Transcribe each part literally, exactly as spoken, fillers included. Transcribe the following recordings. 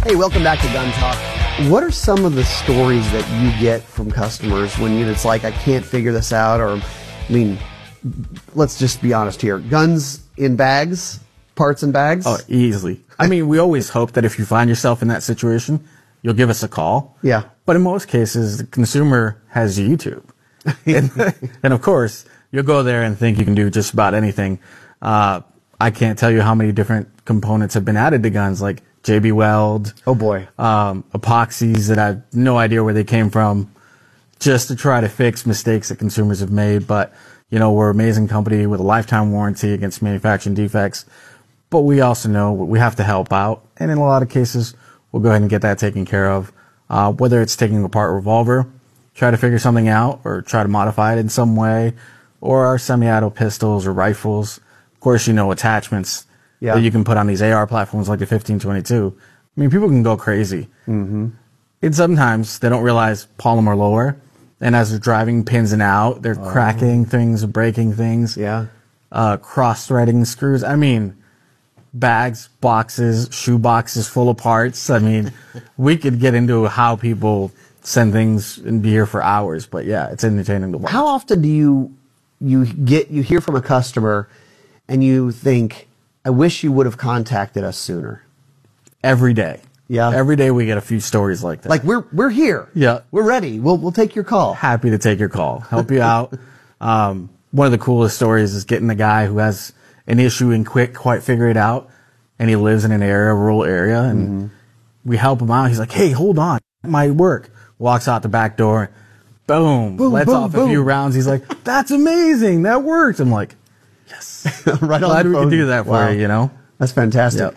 Hey, welcome back to Gun Talk. What are some of the stories that you get from customers when you, it's like, I can't figure this out? Or, I mean, let's just be honest here. Guns in bags, parts in bags? Oh, easily. I mean, we always hope that if you find yourself in that situation, you'll give us a call. Yeah. But in most cases, the consumer has YouTube. and, and of course, you'll go there and think you can do just about anything. Uh, I can't tell you how many different components have been added to guns, like J B Weld. Oh boy. Um, epoxies that I have no idea where they came from, just to try to fix mistakes that consumers have made. But, you know, we're an amazing company with a lifetime warranty against manufacturing defects. But we also know we have to help out. And in a lot of cases, we'll go ahead and get that taken care of. Uh, whether it's taking apart a revolver, try to figure something out, or try to modify it in some way, or our semi-auto pistols or rifles. Of course, you know, attachments. Yeah. That you can put on these A R platforms like the fifteen twenty-two. I mean, people can go crazy. Mm-hmm. And sometimes they don't realize polymer lower. And as they're driving pins and out, they're oh. cracking things, breaking things. Yeah. Uh, cross-threading screws. I mean, bags, boxes, shoe boxes full of parts. I mean, we could get into how people send things and be here for hours. But yeah, it's entertaining to watch. How often do you, you get, you hear from a customer and you think, I wish you would have contacted us sooner? Every day. Yeah. Every day we get a few stories like that. Like, we're we're here. Yeah. We're ready. We'll we'll take your call. Happy to take your call. Help you out. Um, one of the coolest stories is getting the guy who has an issue and quick quite figure it out, and he lives in an area, a rural area, and mm-hmm. we help him out. He's like, hey, hold on. It might work. Walks out the back door. Boom. Boom, lets boom, off boom. a few rounds. He's like, that's amazing. That works. I'm like, yes. Right on Glad the we phone. could do that for Wow. you, you know? That's fantastic. Yep.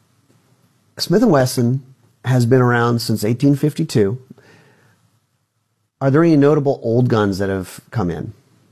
Smith and Wesson has been around since eighteen fifty-two. Are there any notable old guns that have come in?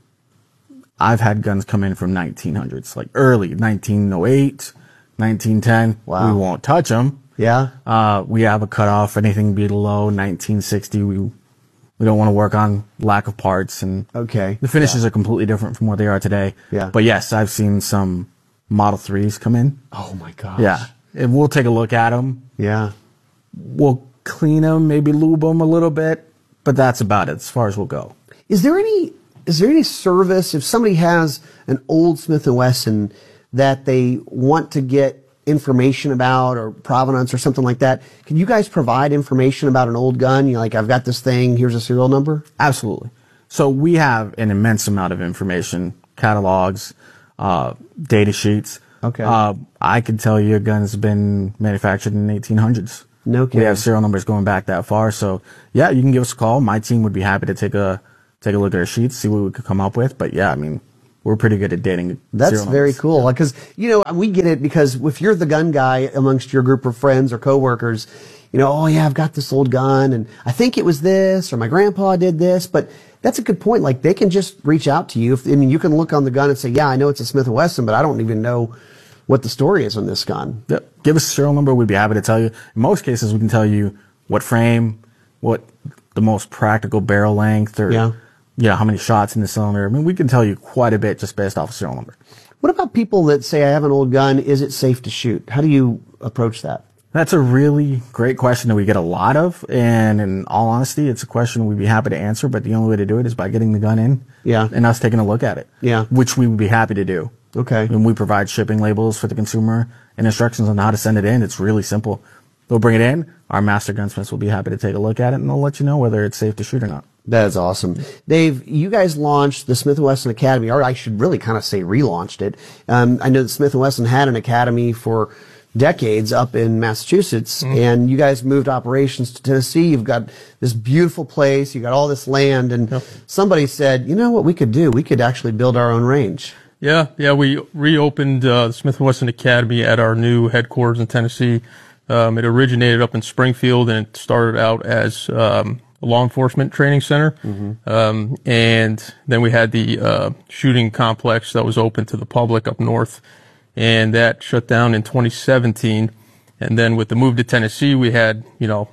I've had guns come in from nineteen hundreds, like early nineteen oh eight, nineteen ten. Wow. We won't touch them. Yeah. Uh, we have a cutoff. Anything below nineteen sixty, we we don't want to work on lack of parts, and okay. the finishes yeah. are completely different from what they are today. Yeah. But yes, I've seen some Model threes come in. Oh my gosh. Yeah. And we'll take a look at them. Yeah. We'll clean them, maybe lube them a little bit, but that's about it as far as we'll go. Is there any is there any service if somebody has an old Smith and Wesson that they want to get information about, or provenance or something like that? Can you guys provide information about an old gun? You're like, I've got this thing, here's a serial number? Absolutely. So we have an immense amount of information, catalogs, uh, data sheets. Okay. Uh, I could tell you a gun's been manufactured in the eighteen hundreds. No kidding. We have serial numbers going back that far. So yeah, you can give us a call. My team would be happy to take a take a look at our sheets, see what we could come up with. But yeah, I mean, we're pretty good at dating. That's very cool. Because, you know, we get it because if you're the gun guy amongst your group of friends or coworkers, you know, oh yeah, I've got this old gun and I think it was this, or my grandpa did this. But that's a good point. Like, they can just reach out to you. If, I mean, you can look on the gun and say, yeah, I know it's a Smith and Wesson, but I don't even know what the story is on this gun. Yep. Give us a serial number. We'd be happy to tell you. In most cases, we can tell you what frame, what the most practical barrel length, or yeah. Yeah, how many shots in the cylinder. I mean, we can tell you quite a bit just based off a serial number. What about people that say, I have an old gun, is it safe to shoot? How do you approach that? That's a really great question that we get a lot of. And in all honesty, it's a question we'd be happy to answer, but the only way to do it is by getting the gun in. Yeah. And us taking a look at it. Yeah. Which we would be happy to do. Okay. And we provide shipping labels for the consumer and instructions on how to send it in. It's really simple. They'll bring it in. Our master gunsmiths will be happy to take a look at it, and they'll let you know whether it's safe to shoot or not. That is awesome. Dave, you guys launched the Smith and Wesson Academy, or I should really kind of say relaunched it. Um, I know that Smith and Wesson had an academy for decades up in Massachusetts, mm-hmm. and you guys moved operations to Tennessee. You've got this beautiful place. You got all this land, and yep. somebody said, you know what we could do? We could actually build our own range. Yeah, yeah. We reopened uh, the Smith and Wesson Academy at our new headquarters in Tennessee. Um, it originated up in Springfield, and it started out as um, a law enforcement training center. Mm-hmm. Um, and then we had the uh, shooting complex that was open to the public up north, and that shut down in twenty seventeen. And then with the move to Tennessee, we had, you know,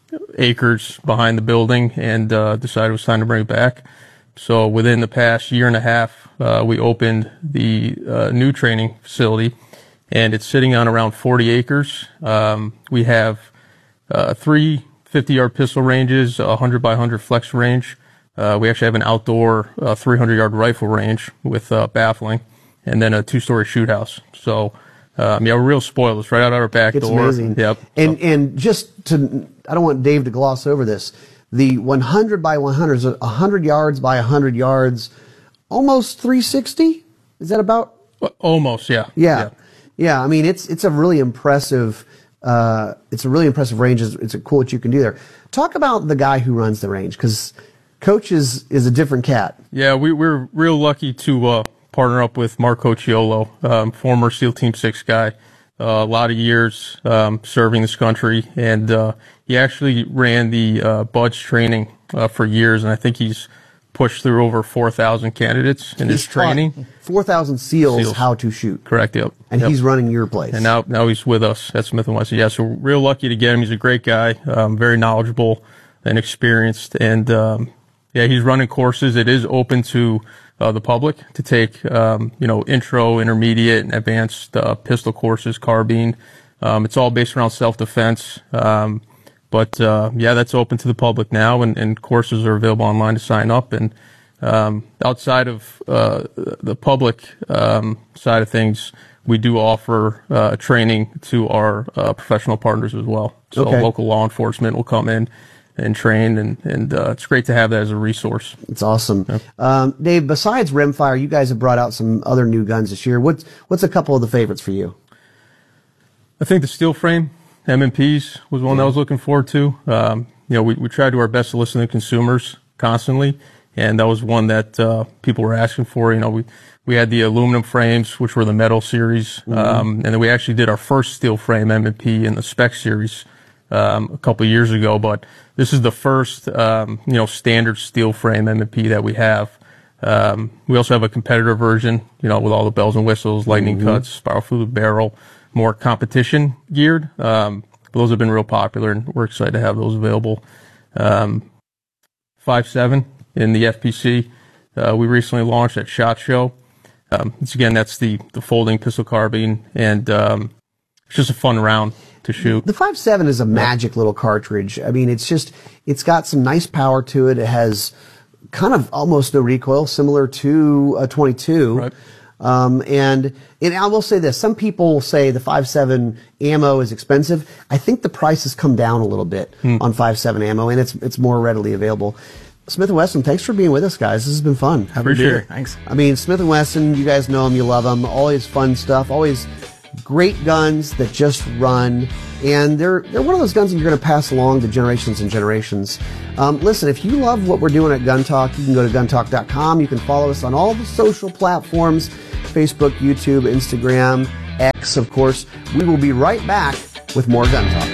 acres behind the building, and uh, decided it was time to bring it back. So within the past year and a half, uh, we opened the uh, new training facility, and it's sitting on around forty acres. Um, we have uh, three fifty-yard pistol ranges, a one hundred by one hundred flex range. Uh, we actually have an outdoor uh, three hundred yard rifle range with uh, baffling, and then a two-story shoot house. So, um, yeah, we're real spoiled. It's right out our back it's door. Amazing. Yep. And so. and just to, I don't want Dave to gloss over this. The one hundred by one hundred is one hundred yards by one hundred yards, almost three sixty. Is that about? Almost, yeah. Yeah. yeah. Yeah, I mean, it's it's a really impressive, uh, it's a really impressive range. It's, it's cool what you can do there. Talk about the guy who runs the range, because Coach is, is a different cat. Yeah, we, we're real lucky to uh, partner up with Mark Cocciolo, um, former SEAL Team six guy. Uh, a lot of years um, serving this country, and uh, he actually ran the uh, Buds training uh, for years, and I think he's pushed through over four thousand candidates in He's his training. four thousand SEALs, SEALs how to shoot. Correct, yep. And yep. he's running your place. And now now he's with us at Smith and Wesson. Yeah, so we're real lucky to get him. He's a great guy, um, very knowledgeable and experienced. And, um, yeah, he's running courses. It is open to uh, the public to take, um, you know, intro, intermediate, and advanced uh, pistol courses, carbine. Um, it's all based around self-defense. Um, but, uh, yeah, that's open to the public now, and, and courses are available online to sign up. And um, outside of uh, the public um, side of things, we do offer uh, training to our uh, professional partners as well. So Okay. local law enforcement will come in and train, and, and uh, it's great to have that as a resource. It's awesome. Yeah. Um, Dave, besides Rimfire, you guys have brought out some other new guns this year. What's, what's a couple of the favorites for you? I think the steel frame M M Ps was one that I was looking forward to. Um, you know, we, we try to do our best to listen to consumers constantly, and that was one that uh, people were asking for. You know, we we had the aluminum frames, which were the metal series, mm-hmm. um, and then we actually did our first steel frame M M P in the spec series um, a couple of years ago. But this is the first, um, you know, standard steel frame M M P that we have. Um, we also have a competitor version, you know, with all the bells and whistles, lightning mm-hmm. cuts, spiral fluid barrel, more competition geared. Um, but those have been real popular, and we're excited to have those available. Um, five seven in the F P C, uh, we recently launched at SHOT Show. Um, it's, again, that's the, the folding pistol carbine, and um, it's just a fun round to shoot. The five seven is a magic little cartridge. I mean, it's just, it's got some nice power to it. It has kind of almost no recoil, similar to a twenty-two. Right. Um, and, and I will say this, some people say the five seven ammo is expensive. I think the price has come down a little bit hmm. on five seven ammo, and it's, it's more readily available. Smith and Wesson, thanks for being with us, guys. This has been fun. Appreciate it. Thanks. I mean, Smith and Wesson, you guys know them, you love them. Always fun stuff. Always great guns that just run. And they're they're one of those guns that you're going to pass along to generations and generations. Um, listen, if you love what we're doing at Gun Talk, you can go to gun talk dot com. You can follow us on all the social platforms, Facebook, YouTube, Instagram, X, of course. We will be right back with more Gun Talk.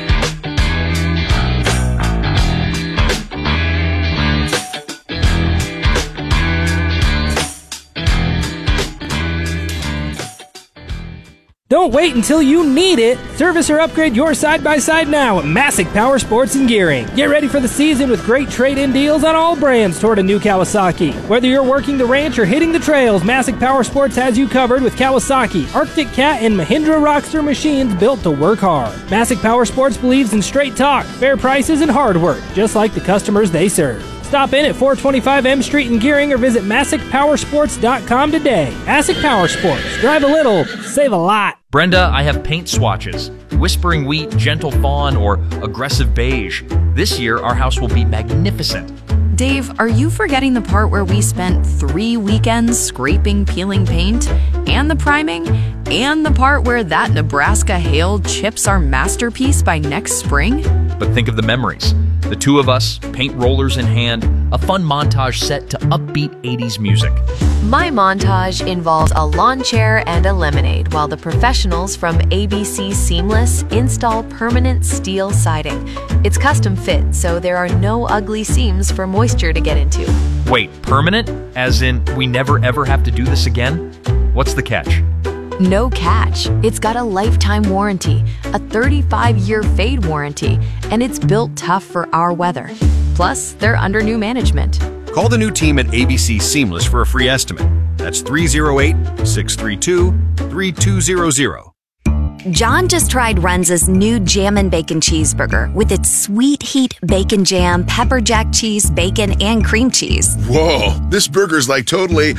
Don't wait until you need it. Service or upgrade your side-by-side now at Masick Power Sports and Gearing. Get ready for the season with great trade-in deals on all brands toward a new Kawasaki. Whether you're working the ranch or hitting the trails, Masick Power Sports has you covered with Kawasaki, Arctic Cat, and Mahindra Rockster machines built to work hard. Masick Power Sports believes in straight talk, fair prices, and hard work, just like the customers they serve. Stop in at four twenty-five M Street in Gearing or visit Masick Power Sports dot com today. Masick Power Sports. Drive a little, save a lot. Brenda, I have paint swatches. Whispering Wheat, Gentle Fawn, or Aggressive Beige. This year, our house will be magnificent. Dave, are you forgetting the part where we spent three weekends scraping, peeling paint, and the priming, and the part where that Nebraska hail chips our masterpiece by next spring? But think of the memories. The two of us, paint rollers in hand, a fun montage set to upbeat eighties music. My montage involves a lawn chair and a lemonade, while the professionals from A B C Seamless install permanent steel siding. It's custom fit, so there are no ugly seams for moisture to get into. Wait, permanent? As in, we never ever have to do this again? What's the catch? No catch. It's got a lifetime warranty, a thirty-five year fade warranty, and it's built tough for our weather. Plus, they're under new management. Call the new team at A B C Seamless for a free estimate. That's three oh eight, six three two, three two zero zero. John just tried Runza's new Jammin' Bacon Cheeseburger with its sweet heat bacon jam, pepper jack cheese, bacon, and cream cheese. Whoa, this burger's like totally...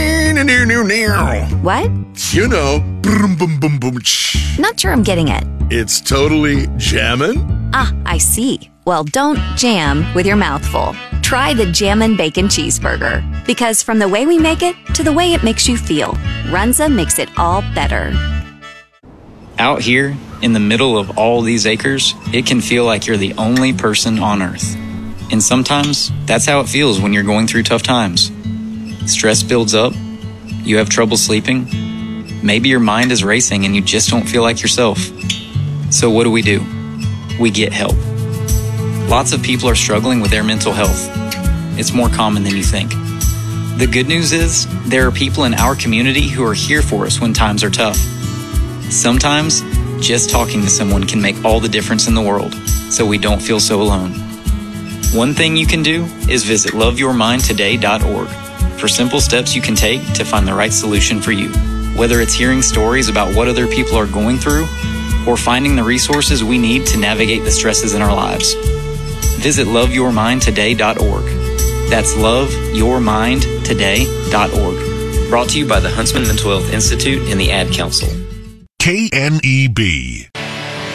What? You know, boom, boom, boom, boom. Not sure I'm getting it. It's totally jammin'? Ah, I see. Well, don't jam with your mouth full. Try the Jammin' Bacon Cheeseburger. Because from the way we make it to the way it makes you feel, Runza makes it all better. Out here, in the middle of all these acres, it can feel like you're the only person on Earth. And sometimes, that's how it feels when you're going through tough times. Stress builds up, you have trouble sleeping, maybe your mind is racing and you just don't feel like yourself. So what do we do? We get help. Lots of people are struggling with their mental health. It's more common than you think. The good news is, there are people in our community who are here for us when times are tough. Sometimes, just talking to someone can make all the difference in the world, so we don't feel so alone. One thing you can do is visit love your mind today dot org for simple steps you can take to find the right solution for you. Whether it's hearing stories about what other people are going through, or finding the resources we need to navigate the stresses in our lives. Visit love your mind today dot org. That's love your mind today dot org. Brought to you by the Huntsman Mental Health Institute and the Ad Council. K N E B.